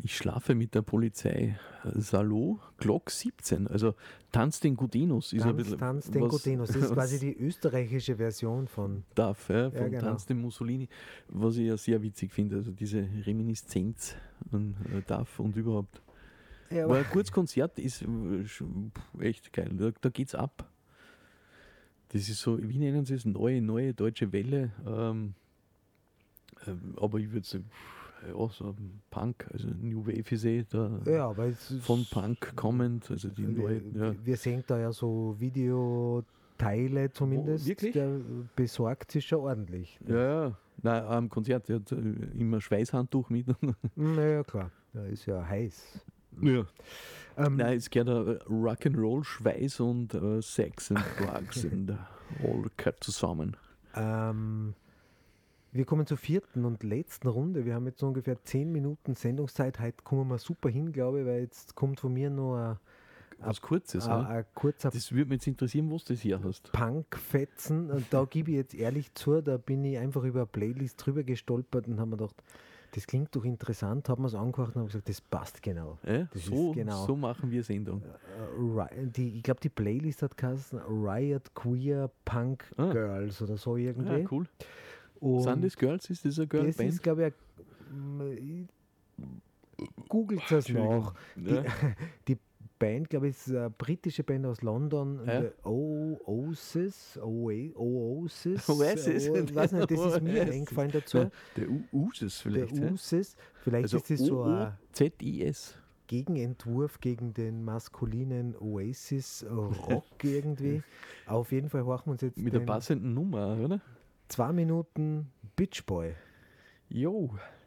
Ich schlafe mit der Polizei. Salo, Glock 17. Also Tanz den Gudenus ist ein bisschen. Tanz den Gudenus. Das ist quasi die österreichische Version von Duff, von genau. Tanz den Mussolini. Was ich ja sehr witzig finde, also diese Reminiszenz an Duff und überhaupt. Ja, aber ein kurzes Konzert ist echt geil. Da geht's ab. Das ist so, wie nennen sie es? Neue deutsche Welle. Aber ich würde sagen, ja, so Punk, also New Wave ist da aber von Punk kommend, also die neue. Ja. Wir sehen da ja so Videoteile zumindest. Wirklich? Der besorgt sich schon ordentlich. Ja. Nein, am Konzert, der hat immer Schweißhandtuch mit. Naja, klar, da ist ja heiß. Ja. Nein, es gehört Rock'n'Roll, Schweiß und Sex and Drugs und all gehört zusammen. Wir kommen zur vierten und letzten Runde. Wir haben jetzt so ungefähr 10 Minuten Sendungszeit. Heute kommen wir super hin, glaube ich, weil jetzt kommt von mir noch was Kurzes. Ein kurzer das würde mich jetzt interessieren, was du das hier hast. Punkfetzen. Und da gebe ich jetzt ehrlich zu, da bin ich einfach über eine Playlist drüber gestolpert und habe mir gedacht, das klingt doch interessant, haben wir es angehört und haben gesagt, das passt genau. Das so, ist genau. So machen wir Sendung. Ich glaube, die Playlist hat geheißen Riot Queer Punk Girls oder so irgendwie. Ah, cool. Sind das Girls? Ist das eine Girlband? Das ist, glaube ich, googelt es nach. Die Band, glaube ich, ist eine britische Band aus London, Oasis. Oasis? Ich weiß nicht, das ist mir eingefallen dazu. Der Oasis vielleicht. Der Oasis. Vielleicht also ist das so ein Z-I-S. Gegenentwurf gegen den maskulinen Oasis-Rock irgendwie. Auf jeden Fall horchen wir uns jetzt mit der passenden Nummer, oder? 2 Minuten Bitch Boy. Jo.